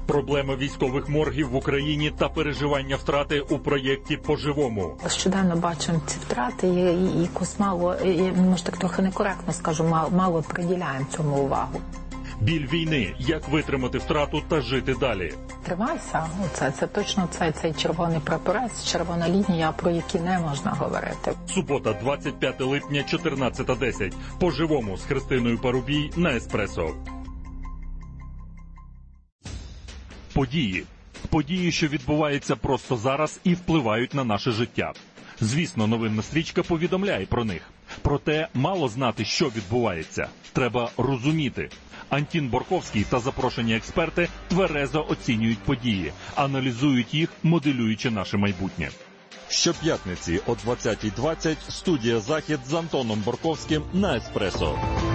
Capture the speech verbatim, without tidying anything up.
Проблема військових моргів в Україні та переживання втрати у проєкті «По-живому». Щоденно бачимо ці втрати і якось мало, і, може так трохи некоректно скажу, мало, мало приділяємо цьому увагу. Біль війни. Як витримати втрату та жити далі? Тримайся. Оце, це точно цей, цей червоний прапорець, червона лінія, про які не можна говорити. Субота, двадцять п'яте липня, чотирнадцята десять. «По-живому» з Христиною Парубій на Еспресо. Події. Події, що відбуваються просто зараз і впливають на наше життя. Звісно, новинна стрічка повідомляє про них. Проте мало знати, що відбувається. Треба розуміти. Антін Борковський та запрошені експерти тверезо оцінюють події, аналізують їх, моделюючи наше майбутнє. Щоп'ятниці о двадцятій двадцять студія «Захід» з Антоном Борковським на Еспресо.